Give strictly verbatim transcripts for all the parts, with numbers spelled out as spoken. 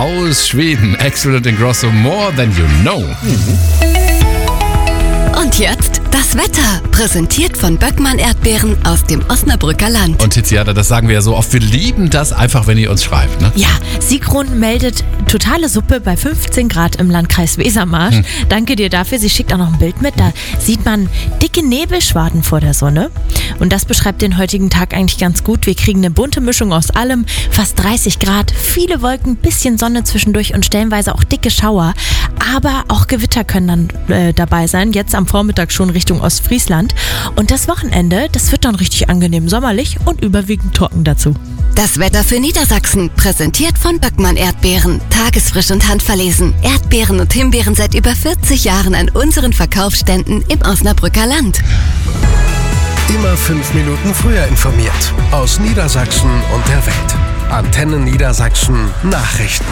aus Schweden. Excellent in Grosso, More Than You Know. Mhm. Und jetzt das Wetter, präsentiert von Böckmann Erdbeeren aus dem Osnabrücker Land. Und Tiziana, das sagen wir ja so oft, wir lieben das einfach, wenn ihr uns schreibt, ne? Ja, Sigrun meldet totale Suppe bei fünfzehn Grad im Landkreis Wesermarsch. Hm. Danke dir dafür. Sie schickt auch noch ein Bild mit. Da sieht man dicke Nebelschwaden vor der Sonne. Und das beschreibt den heutigen Tag eigentlich ganz gut. Wir kriegen eine bunte Mischung aus allem. Fast dreißig Grad, viele Wolken, bisschen Sonne zwischendurch und stellenweise auch dicke Schauer. Aber auch Gewitter können dann äh, dabei sein. Jetzt am Vormittag schon Richtung Ostfriesland. Und das Wochenende, das wird dann richtig angenehm sommerlich und überwiegend trocken dazu. Das Wetter für Niedersachsen, präsentiert von Böckmann Erdbeeren. Tagesfrisch und handverlesen. Erdbeeren und Himbeeren seit über vierzig Jahren an unseren Verkaufsständen im Osnabrücker Land. Immer fünf Minuten früher informiert. Aus Niedersachsen und der Welt. Antenne Niedersachsen Nachrichten.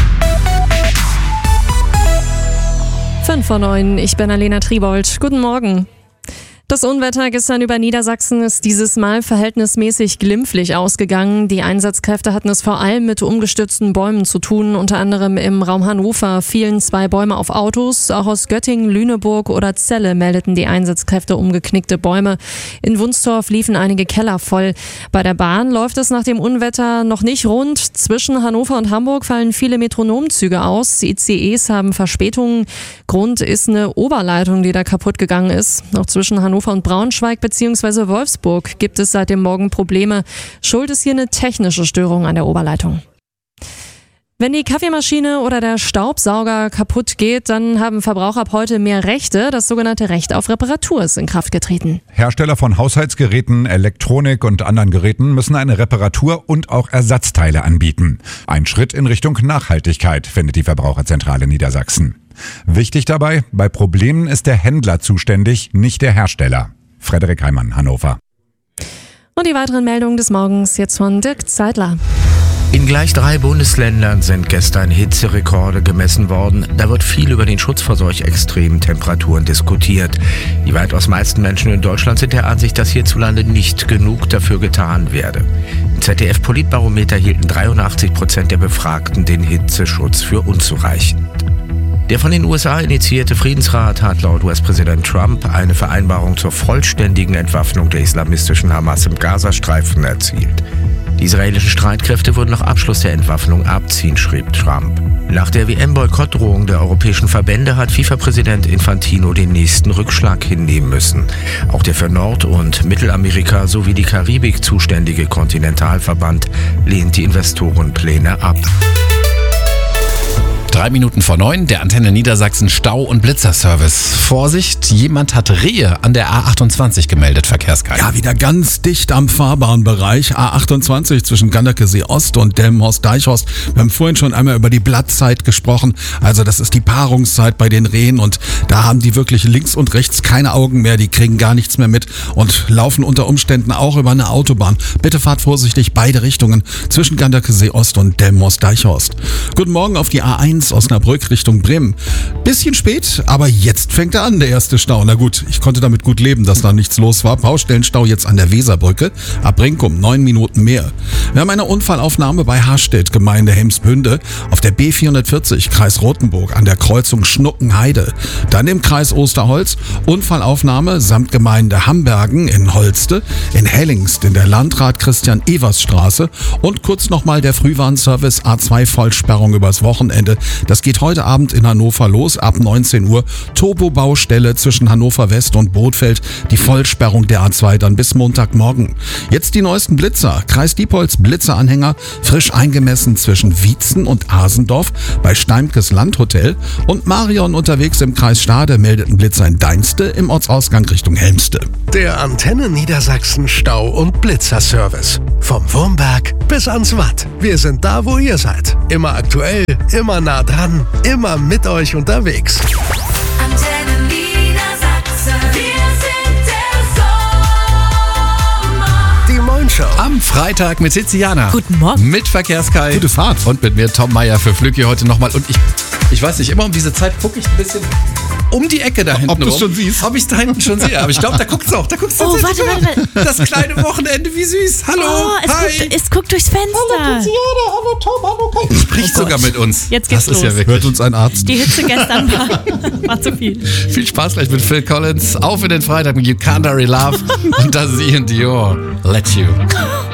fünf vor neun, ich bin Alena Tribold. Guten Morgen. Das Unwetter gestern über Niedersachsen ist dieses Mal verhältnismäßig glimpflich ausgegangen. Die Einsatzkräfte hatten es vor allem mit umgestürzten Bäumen zu tun. Unter anderem im Raum Hannover fielen zwei Bäume auf Autos. Auch aus Göttingen, Lüneburg oder Celle meldeten die Einsatzkräfte umgeknickte Bäume. In Wunstorf liefen einige Keller voll. Bei der Bahn läuft es nach dem Unwetter noch nicht rund. Zwischen Hannover und Hamburg fallen viele Metronomzüge aus. I C Es haben Verspätungen. Grund ist eine Oberleitung, die da kaputt gegangen ist. Auch zwischen Hannover und Braunschweig bzw. Wolfsburg gibt es seit dem Morgen Probleme. Schuld ist hier eine technische Störung an der Oberleitung. Wenn die Kaffeemaschine oder der Staubsauger kaputt geht, dann haben Verbraucher ab heute mehr Rechte. Das sogenannte Recht auf Reparatur ist in Kraft getreten. Hersteller von Haushaltsgeräten, Elektronik und anderen Geräten müssen eine Reparatur und auch Ersatzteile anbieten. Ein Schritt in Richtung Nachhaltigkeit, findet die Verbraucherzentrale Niedersachsen. Wichtig dabei, bei Problemen ist der Händler zuständig, nicht der Hersteller. Frederik Heimann, Hannover. Und die weiteren Meldungen des Morgens jetzt von Dirk Zeitler. In gleich drei Bundesländern sind gestern Hitzerekorde gemessen worden. Da wird viel über den Schutz vor solch extremen Temperaturen diskutiert. Die weitaus meisten Menschen in Deutschland sind der Ansicht, dass hierzulande nicht genug dafür getan werde. Im Z D F-Politbarometer hielten dreiundachtzig Prozent der Befragten den Hitzeschutz für unzureichend. Der von den U S A initiierte Friedensrat hat laut U S-Präsident Trump eine Vereinbarung zur vollständigen Entwaffnung der islamistischen Hamas im Gazastreifen erzielt. Die israelischen Streitkräfte würden nach Abschluss der Entwaffnung abziehen, schrieb Trump. Nach der W M-Boykottdrohung der europäischen Verbände hat FIFA-Präsident Infantino den nächsten Rückschlag hinnehmen müssen. Auch der für Nord- und Mittelamerika sowie die Karibik zuständige Kontinentalverband lehnt die Investorenpläne ab. Drei Minuten vor neun, der Antenne Niedersachsen Stau- und Blitzerservice. Vorsicht, jemand hat Rehe an der A achtundzwanzig gemeldet, Verkehrskreis. Ja, wieder ganz dicht am Fahrbahnbereich. A achtundzwanzig zwischen Ganderkesee Ost und Delmenhorst-Deichhorst. Wir haben vorhin schon einmal über die Blattzeit gesprochen. Also das ist die Paarungszeit bei den Rehen und da haben die wirklich links und rechts keine Augen mehr. Die kriegen gar nichts mehr mit und laufen unter Umständen auch über eine Autobahn. Bitte fahrt vorsichtig beide Richtungen zwischen Ganderkesee Ost und Delmenhorst-Deichhorst. Guten Morgen auf die A eins. Osnabrück Richtung Bremen. Bisschen spät, aber jetzt fängt er an, der erste Stau. Na gut, ich konnte damit gut leben, dass da nichts los war. Baustellenstau jetzt an der Weserbrücke. Ab Brinkum, neun Minuten mehr. Wir haben eine Unfallaufnahme bei Harstedt, Gemeinde Hemsbünde, auf der B vierhundertvierzig, Kreis Rothenburg, an der Kreuzung Schnuckenheide. Dann im Kreis Osterholz, Unfallaufnahme samt Gemeinde Hambergen in Holste, in Hellingst in der Landrat Christian-Evers-Straße und kurz nochmal der Frühwarnservice A zwei Vollsperrung übers Wochenende. Das geht heute Abend in Hannover los, ab neunzehn Uhr. Turbo-Baustelle zwischen Hannover West und Bothfeld. Die Vollsperrung der A zwei dann bis Montagmorgen. Jetzt die neuesten Blitzer. Kreis Diepholz Blitzeranhänger, frisch eingemessen zwischen Wietzen und Asendorf bei Steimkes Landhotel. Und Marion unterwegs im Kreis Stade meldet einen Blitzer in Deinste im Ortsausgang Richtung Helmste. Der Antenne Niedersachsen Stau- und Blitzerservice. Vom Wurmberg bis ans Watt. Wir sind da, wo ihr seid. Immer aktuell, immer nah dran, immer mit euch unterwegs. Antenne Niedersachsen, wir sind der Sommer. Die Moin Show. Am Freitag mit Tiziana. Guten Morgen. Mit Verkehrskei. Gute Fahrt. Und mit mir Tom Meyer für Flücki heute nochmal. Und ich, ich weiß nicht, immer um diese Zeit gucke ich ein bisschen... um die Ecke da hinten Ob du's rum. schon siehst? Ob ich es da hinten schon sehe. Aber ich glaube, da guckt sie auch. Da guckt sie Oh, tatsächlich warte, warte, rüber. Das kleine Wochenende, wie süß. Hallo, Oh, es hi. guckt, es guckt durchs Fenster. Spricht sogar mit uns. Jetzt geht's das ist los. ja wirklich. Hört uns ein Arzt. Die Hitze gestern war, war zu viel. Viel Spaß gleich mit Phil Collins. Auf in den Freitag mit You Can't Hurry Love. Und da sie in Dior. Let You.